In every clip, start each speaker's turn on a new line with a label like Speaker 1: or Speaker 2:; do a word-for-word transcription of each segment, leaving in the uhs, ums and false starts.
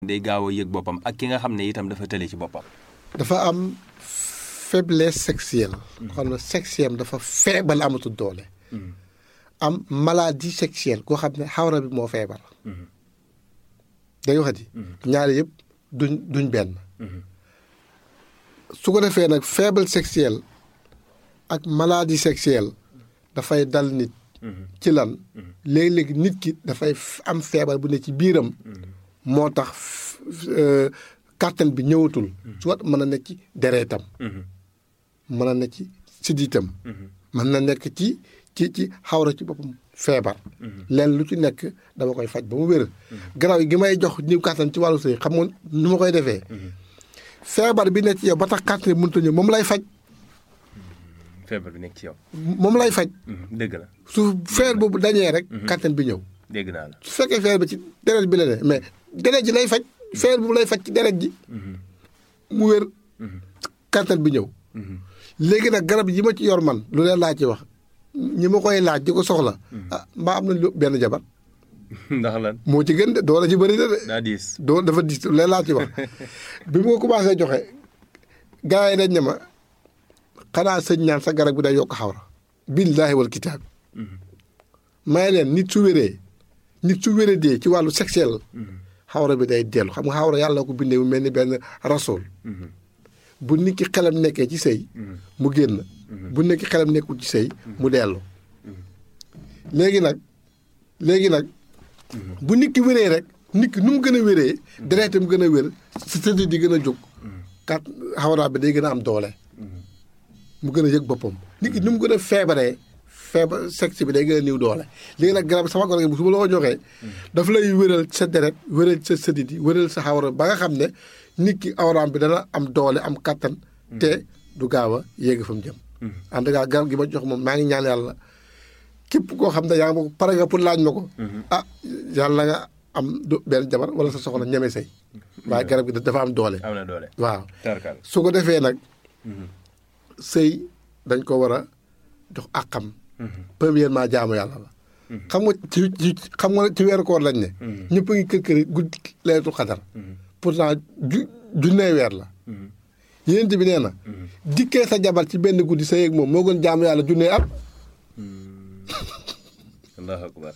Speaker 1: day gaaw a yëg boppam ak ki nga xam ne itam dafa tële ci boppam.
Speaker 2: dafa am faiblesse sexuelle. xam ne sexuelle dafa feebal amatul doole. am maladie sexuelle koo xam ne xawra bi moo feebar. day waxati. ñaari yëpp duñ duñ benn. su ko defee nag faible sexuelle ak maladie sexuelle dafay dal nit. ci lan léeg-léeg nit ki dafay am feebar bu ne ci biiram. moo tax kàttan bi ñëwatul. soit mën a nekk ci dereetam. mën a nekk ci siddiitam. mën na nekk ci ci ci xawra ci boppam feebar. leen lu ci nekk dama koy faj ba mu wér. garaaw gi may jox ñëw kàttan ci wàllu sëy xam nga nu ma koy defee. feebar bi nekk ci yow ba tax kàttan bi mënut a ñëw moom lay faj.
Speaker 1: feebar bi nekk ci yow.
Speaker 2: moom lay faj.
Speaker 1: dëgg la
Speaker 2: su feer boobu dañee rek. kàttan bi ñëw.
Speaker 1: dégg naa la
Speaker 2: su fekkee feer bi ci deret bi la ne mais deret ji lay faj. feer boobu lay faj ci deret ji. mu wér. kàttan bi ñëw. léegi nag garab yi ma ci yor man lu leen laa ci wax ñi ma koy laaj di ko soxla. ah mbaa am nañ benn jabar.
Speaker 1: ndax lan
Speaker 2: moo ci gën de doole ci bëri na de.
Speaker 1: daa diis
Speaker 2: doo dafa diis lu leen laa ci wax bi ma commencé joxe gars yi dañ ne ma xanaa sëñ ñaan sa garab bi day yokk xawra. billaahi wal kitaab. may leen nit su wéree nit su wéree dee ci wàllu sexuel. xawra bi day dellu xam nga xawra yàlla ko bindee mu mel ni benn rasool. bu nit ki xelam nekkee ci sëy mu génn. bu nit ki xelam nekkul ci sëy mu dellu. léegi nag léegi nag bu nit ki wéree rek nit ki nu mu gën a wéree deretam gën a wér sa sëddi di gën a jóg kat xawra bi day gën a am doole. mu gën a yëg boppam nit ki nu mu gën a feebaree feebar sexe bi day gën a niw doole. léegi nag garab sama garab bu su ma la ko joxee daf lay wéral sa deret wéral sa sëddi di wéral sa xawra ba nga xam ne nit ki awraam bi dana am doole am kattan te du gaaw a yéeg fa mu jëm. en tout cas garab gi ma jox moom maa ngi ñaan yàlla képp koo xam ne yaa ngi ma ko pare nga pour laaj ma ko. ah yàlla nga am benn jabar wala sa soxla ñeme say. waaye garab gi dafa am doole.
Speaker 1: am na doole
Speaker 2: waaw su ko defee nag. sëy dañ ko war a jox àqam. premièrement jaamu yàlla la. xam nga ci ci xam nga ci weeru koor lañ ne. ñëpp a ngi kër kër guddi laylatul xadar. pourtant ju junnee weer la. yéen bi nee na. dikkee sa jabar ci benn guddi sëy ak moom moo gën jaamu yàlla junnee at.
Speaker 1: allahu akbar.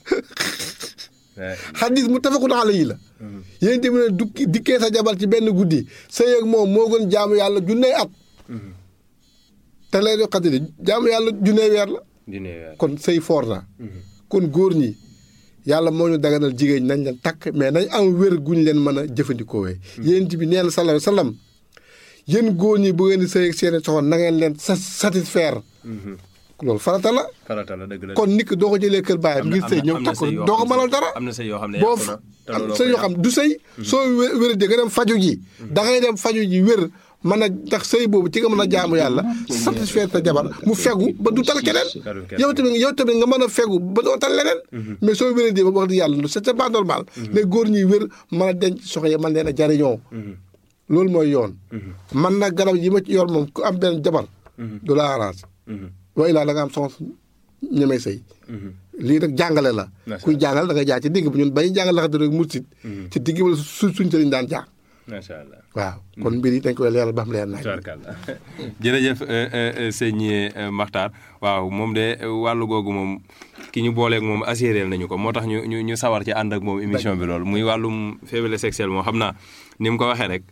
Speaker 2: xadis mu tafakun alayhi la. yéen bi ne du dikkee sa jabar ci benn guddi sëy ak moom moo gën jaamu yàlla junnee at. te lay do xaddi jaamu yàlla junnee weer la. kon sëy foor na. kon góor ñi yàlla moo ñu daganal jigéen ñi nañ leen takk mais nañ am wér guñ leen mën a jëfandikoo wee. yéen bi nee na sallallahu alayhi wa sallam yéen góor ñi bu ngeen di sëy ak seen soxna na ngeen leen satisfaire. loolu farata la. farata la dëgg la kon nit ki doo ko jëlee kër baayam ngir sëy ñëw takk doo ko mënal dara.
Speaker 1: am na sëy yoo xam ne
Speaker 2: boo am sëy yoo xam du sëy. soo wér di nga dem faju ji. da ngay dem faju ji wér. mën a ndax sëy boobu ci nga mën a jaamu yàlla satisfaire ta jabar mu fegu ba du tal keneen yow tamit yow tamit nga mën a fegu ba doo tal leneen mais soo wéree di ba wax di yàlla c'est pas normal mais góor ñuy wér mën a denc soxna yi mën leen a jariñoo loolu mooy yoon man nag garab yi ma ci yor moom ku am benn jabar du la arrange wa ilaa da nga am soxna ñemee sëy lii nag jàngale la kuy jàngal da nga jaar ci digg bi ñun bañu jàngal laxadi rek mursit ci digg wala su suñ sëriñ daan jaar
Speaker 1: macha allah
Speaker 2: waaw kon mbir yi dañ koy leeral ba xam leer naaj.
Speaker 1: jërëjëf sëñ Makhtar waaw moom de wàllu googu moom ki ñu booleeg moom assuré nañu ko moo tax ñu ñu ñu sawar ci ànd ak moom émission bi loolu muy wàllum faiblesse sexuelle moom xam naa ni mu ko waxee rek.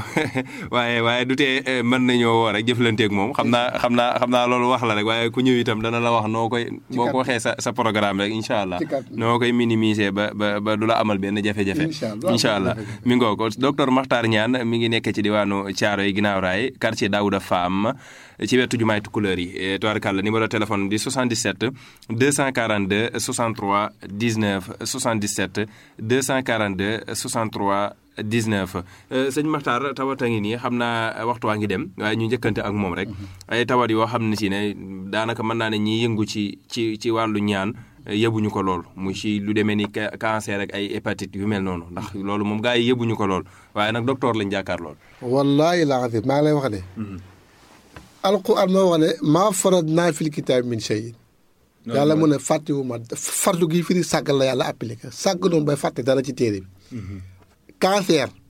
Speaker 1: waaye waaye du tee mën nañoo woo rek jëflanteeg moom xam naa xam naa xam naa loolu wax la rek waaye ku ñëw itam dana la wax noo koy boo ko waxee sa sa programme rek incha allah noo koy minimiser ba ba ba du la amal benn jafe-jafe incha allah mi ngoo ko docteur Makhtar Niane mi ngi nekk ci diwaanu Thiaroye ginnaaw raay quartier Daouda Fam ci wetu jumaay Tukulëër yi tubaarkàlla numéro téléphone di soixante-dix-sept deux cent quarante-deux soixante-trois dix-neuf soixante-dix-sept deux cent quarante-deux soixante-trois dix-neuf sëñ Makhtar tawat a ngi nii xam naa waxtu waa ngi dem waaye ñu njëkkante ak moom rek ay tawat yoo xam ne si ne daanaka mën naa ne ñiy yëngu ci ci ci wàllu ñaan yëbuñu ko lool mu ci lu demee ni cancer ak ay hépatite yu mel noonu ndax loolu moom gars yi yëbuñu ko lool waaye nag docteur lañ jàkkaar lool.
Speaker 2: wallaahi laa xam maa ngi lay wax ne. alquran moo wax ne maa faratnaa fil kitaabi min shay'in yàlla mu ne fàttewu ma fardu gi firi sàggal la yàlla appliqué sàgg noonu bay fàtte dara ci téere bi. cancer